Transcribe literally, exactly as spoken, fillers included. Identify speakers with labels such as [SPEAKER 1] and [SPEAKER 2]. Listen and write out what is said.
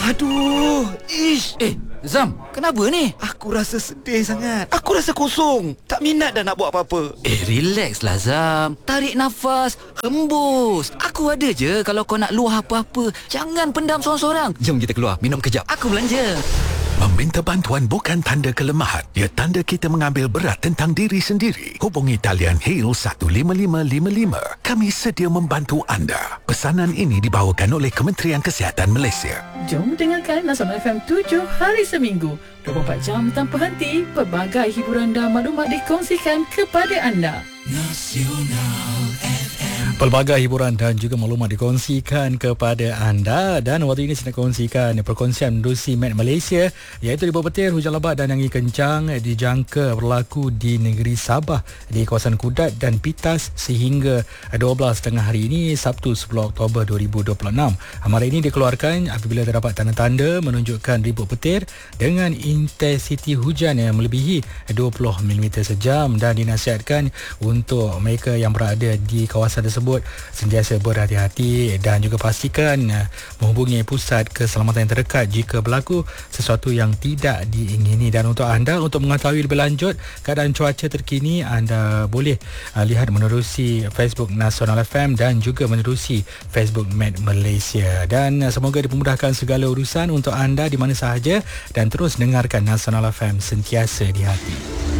[SPEAKER 1] Aduh, ish.
[SPEAKER 2] Eh, Zam, kenapa ni?
[SPEAKER 1] Aku rasa sedih sangat. Aku rasa kosong. Tak minat dah nak buat apa-apa.
[SPEAKER 2] Eh, relax lah Zam. Tarik nafas, hembus. Aku ada je kalau kau nak luah apa-apa. Jangan pendam sorang-sorang. Jom kita keluar, minum kejap. Aku belanja.
[SPEAKER 3] Meminta bantuan bukan tanda kelemahan. Ia tanda kita mengambil berat tentang diri sendiri. Hubungi talian Hale satu lima lima lima lima. Kami sedia membantu anda. Pesanan ini dibawakan oleh Kementerian Kesihatan Malaysia.
[SPEAKER 4] Jom dengarkan Nasional F M tujuh hari seminggu. dua puluh empat jam tanpa henti. Pelbagai hiburan dan maklumat dikongsikan kepada anda.
[SPEAKER 5] Nasional F M. Pelbagai hiburan dan juga maklumat dikongsikan kepada anda. Dan waktu ini saya nak kongsikan perkongsian menerusi Met Malaysia, iaitu di bawah petir hujan lebat dan angin kencang dijangka berlaku di negeri Sabah, di kawasan Kudat dan Pitas sehingga dua belas tengah hari ini, Sabtu sepuluh Oktober dua ribu dua puluh enam. Amaran ini dikeluarkan apabila terdapat tanda-tanda menunjukkan ribut petir dengan intensiti hujan yang melebihi dua puluh milimeter sejam, dan dinasihatkan untuk mereka yang berada di kawasan tersebut sentiasa berhati-hati dan juga pastikan menghubungi pusat keselamatan yang terdekat jika berlaku sesuatu yang tidak diingini. Dan untuk anda, untuk mengetahui lebih lanjut keadaan cuaca terkini, anda boleh uh, lihat menerusi Facebook Nasional F M dan juga menerusi Facebook Met Malaysia. Dan uh, semoga dipermudahkan segala urusan untuk anda di mana sahaja, dan terus dengarkan Nasional F M sentiasa di hati.